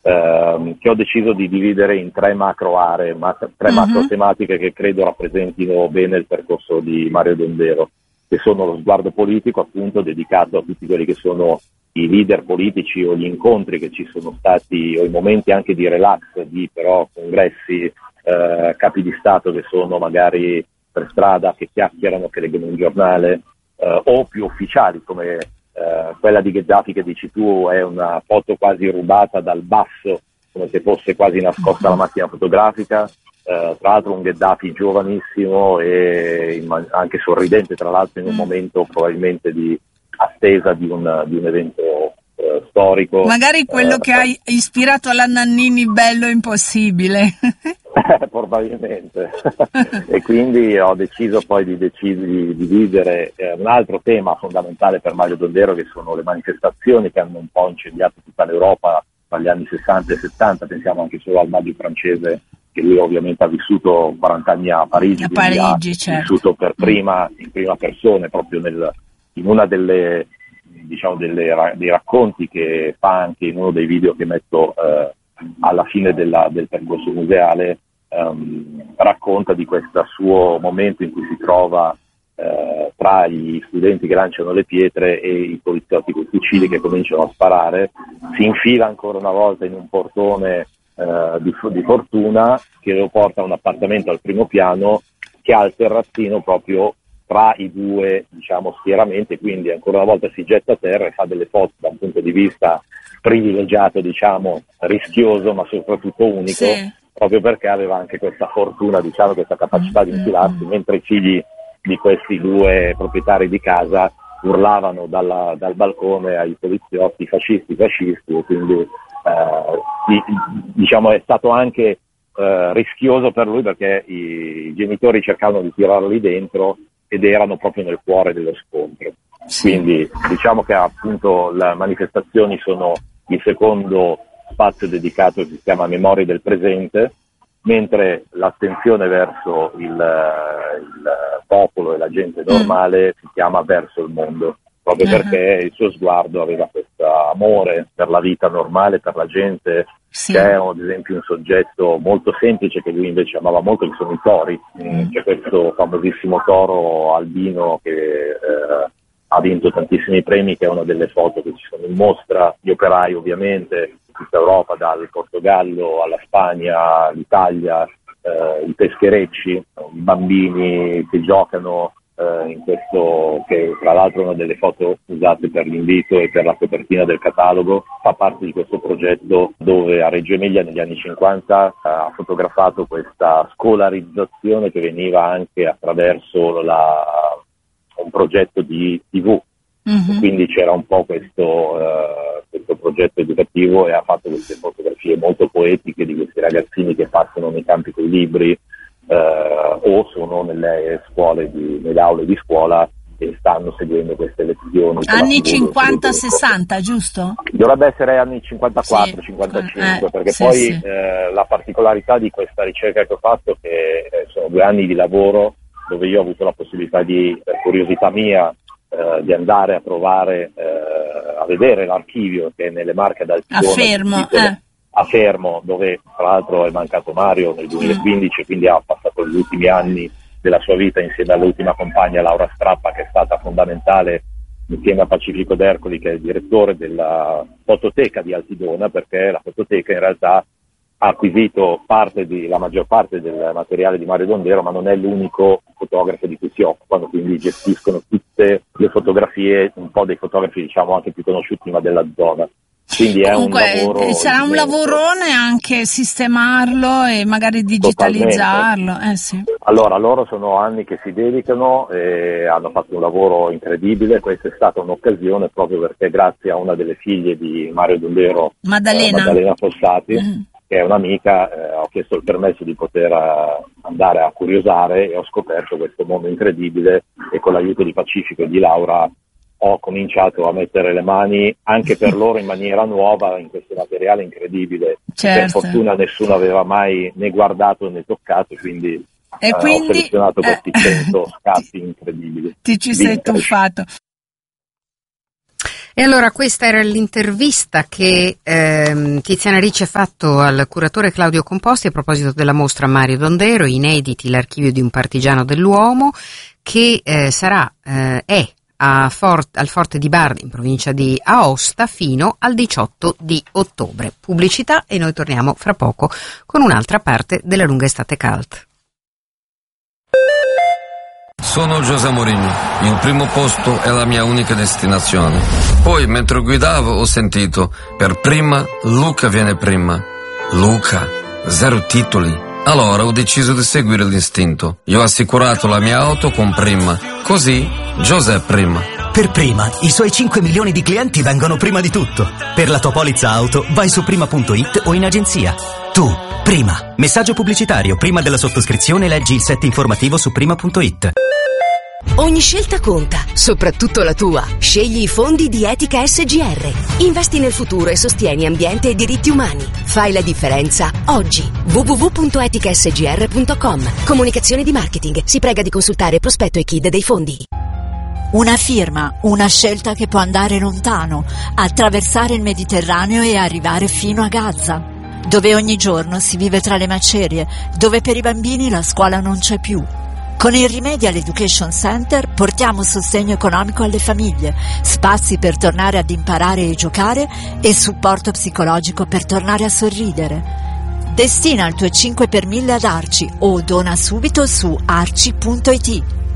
che ho deciso di dividere in tre macro aree, tre macro tematiche che credo rappresentino bene il percorso di Mario Dondero, che sono lo sguardo politico, appunto, dedicato a tutti quelli che sono i leader politici o gli incontri che ci sono stati, o i momenti anche di relax, di però congressi, capi di Stato che sono magari per strada, che chiacchierano, che leggono un giornale, o più ufficiali come quella di Gheddafi che dici tu è una foto quasi rubata dal basso, come se fosse quasi nascosta la macchina fotografica, tra l'altro un Gheddafi giovanissimo e anche sorridente, tra l'altro in un momento probabilmente di attesa di un evento storico. Magari quello che ha ispirato alla Nannini Bello Impossibile. Probabilmente. E quindi ho deciso poi di dividere un altro tema fondamentale per Mario Dondero, che sono le manifestazioni che hanno un po' incendiato tutta l'Europa tra gli anni 60 e 70, pensiamo anche solo al Maggio francese, che lui ovviamente ha vissuto 40 anni a Parigi, ha vissuto in prima persona, proprio in una delle, diciamo, dei racconti che fa anche in uno dei video che metto alla fine del percorso museale, racconta di questo suo momento in cui si trova tra gli studenti che lanciano le pietre e i poliziotti con i fucili che cominciano a sparare, si infila ancora una volta in un portone di fortuna che lo porta a un appartamento al primo piano che ha il terrazzino proprio tra i due, diciamo, schieramenti, quindi ancora una volta si getta a terra e fa delle foto da un punto di vista privilegiato, diciamo, rischioso ma soprattutto unico, proprio perché aveva anche questa fortuna, diciamo, questa capacità di infilarsi, mentre i figli di questi due proprietari di casa urlavano dal balcone ai poliziotti fascisti, e quindi diciamo è stato anche rischioso per lui, perché i genitori cercavano di tirarli dentro ed erano proprio nel cuore dello scontro. Quindi diciamo che appunto le manifestazioni sono il secondo spazio dedicato, che si chiama Memorie del Presente, mentre l'attenzione verso il popolo e la gente normale si chiama Verso il Mondo, proprio perché il suo sguardo aveva questo amore per la vita normale, per la gente, che è ad esempio un soggetto molto semplice che lui invece amava molto, che sono i tori. C'è questo famosissimo toro albino che ha vinto tantissimi premi, che è una delle foto che ci sono in mostra, gli operai ovviamente, tutta Europa, dal Portogallo alla Spagna, all'Italia, i pescherecci, i bambini che giocano in questo, che tra l'altro è una delle foto usate per l'invito e per la copertina del catalogo, fa parte di questo progetto dove a Reggio Emilia negli anni 50 ha fotografato questa scolarizzazione che veniva anche attraverso un progetto di TV. Quindi c'era un po' questo progetto educativo, e ha fatto queste fotografie molto poetiche di questi ragazzini che passano nei campi con i libri o sono nelle aule di scuola e stanno seguendo queste lezioni. Anni 50-60, giusto? Dovrebbe essere anni 54-55, perché poi la particolarità di questa ricerca che ho fatto, che sono 2 anni di lavoro dove io ho avuto la possibilità per curiosità mia, di andare a provare a vedere l'archivio che è nelle Marche ad Altidona, a Fermo, dove tra l'altro è mancato Mario nel 2015, quindi ha passato gli ultimi anni della sua vita insieme all'ultima compagna Laura Strappa, che è stata fondamentale insieme a Pacifico D'Ercoli, che è il direttore della fototeca di Altidona, perché la fototeca in realtà ha acquisito la maggior parte del materiale di Mario Dondero, ma non è l'unico fotografo di cui si occupano, quindi gestiscono tutte le fotografie, un po' dei fotografi diciamo anche più conosciuti ma della zona. Quindi comunque, è un lavoro sarà un lavorone anche sistemarlo e magari digitalizzarlo. Allora, loro sono anni che si dedicano e hanno fatto un lavoro incredibile. Questa è stata un'occasione proprio perché grazie a una delle figlie di Mario Dondero, Maddalena Fossati, che è un'amica, ho chiesto il permesso di poter andare a curiosare e ho scoperto questo mondo incredibile, e con l'aiuto di Pacifico e di Laura ho cominciato a mettere le mani anche per loro in maniera nuova in questo materiale incredibile. Per fortuna nessuno aveva mai né guardato né toccato, quindi ho selezionato questi 100 scatti incredibili. Ti ci sei tuffato. E allora questa era l'intervista che Tiziana Ricci ha fatto al curatore Claudio Composti a proposito della mostra Mario Dondero, inediti, l'archivio di un partigiano dell'uomo, che è al Forte di Bardi in provincia di Aosta fino al 18 di ottobre. Pubblicità e noi torniamo fra poco con un'altra parte della lunga estate cult. Sono José Mourinho, il primo posto è la mia unica destinazione. Poi mentre guidavo ho sentito, per prima Luca viene prima. Luca, 0 titoli. Allora ho deciso di seguire l'istinto. Io ho assicurato la mia auto con Prima, così José prima. Per Prima, i suoi 5 milioni di clienti vengono prima di tutto. Per la tua polizza auto vai su prima.it o in agenzia. Tu, Prima. Messaggio pubblicitario. Prima della sottoscrizione leggi il set informativo su prima.it. Ogni scelta conta, soprattutto la tua. Scegli i fondi di Etica SGR. Investi nel futuro e sostieni ambiente e diritti umani. Fai la differenza oggi. www.eticasgr.com. Comunicazione di marketing. Si prega di consultare prospetto e KID dei fondi. Una firma, una scelta che può andare lontano, attraversare il Mediterraneo e arrivare fino a Gaza, dove ogni giorno si vive tra le macerie, dove per i bambini la scuola non c'è più. Con il Remedial Education Center portiamo sostegno economico alle famiglie, spazi per tornare ad imparare e giocare e supporto psicologico per tornare a sorridere. Destina il tuo 5 per 1000 ad Arci o dona subito su arci.it.